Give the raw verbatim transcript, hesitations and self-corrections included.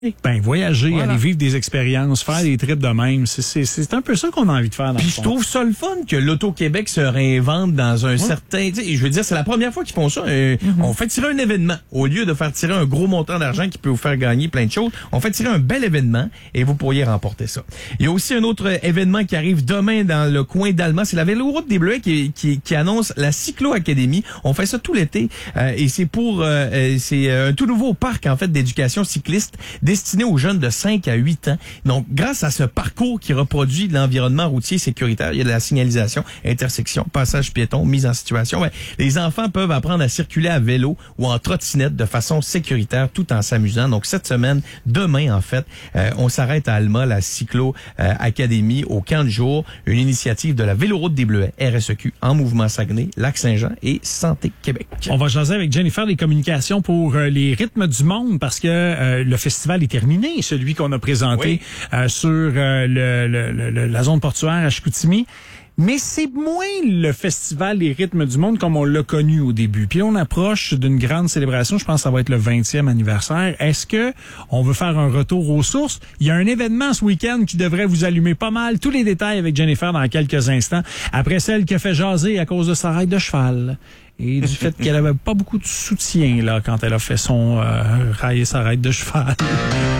Ben, voyager, Voilà. aller vivre des expériences, faire des trips de même, c'est, c'est, c'est un peu ça qu'on a envie de faire dans Puis le je fond. trouve ça le fun que l'Auto-Québec se réinvente dans un Ouais. certain... tu sais, je veux dire, c'est la première fois qu'ils font ça. Euh, Mm-hmm. On fait tirer un événement. Au lieu de faire tirer un gros montant d'argent qui peut vous faire gagner plein de choses, on fait tirer un bel événement et vous pourriez remporter ça. Il y a aussi un autre événement qui arrive demain dans le coin d'Alma. C'est la Véloroute des Bleuets qui, qui, qui annonce la Cyclo Academy. On fait ça tout l'été euh, et c'est pour... Euh, c'est un tout nouveau parc, en fait, d'éducation cycliste destiné aux jeunes de cinq à huit ans. Donc, grâce à ce parcours qui reproduit de l'environnement routier sécuritaire, il y a de la signalisation, intersection, passage piéton, mise en situation. Ben, les enfants peuvent apprendre à circuler à vélo ou en trottinette de façon sécuritaire tout en s'amusant. Donc, cette semaine, demain, en fait, euh, on s'arrête à Alma, la Cyclo euh, Academy, au camp de jour, une initiative de la Véloroute des Bleuets, R S E Q, En Mouvement Saguenay, Lac-Saint-Jean et Santé Québec. On va jaser avec Jennifer des communications pour euh, les rythmes du monde parce que euh, le festival est terminé, celui qu'on a présenté Oui. euh, sur euh, le, le, le, la zone portuaire à Chicoutimi. Mais c'est moins le festival Les rythmes du monde comme on l'a connu au début. Puis là, on approche d'une grande célébration. Je pense que ça va être le vingtième anniversaire. Est-ce que on veut faire un retour aux sources? Il y a un événement ce week-end qui devrait vous allumer pas mal. Tous les détails avec Jennifer dans quelques instants. Après celle qui a fait jaser à cause de sa raille de cheval. Et du fait qu'elle avait pas beaucoup de soutien là quand elle a fait son euh, rail et sa raille de cheval.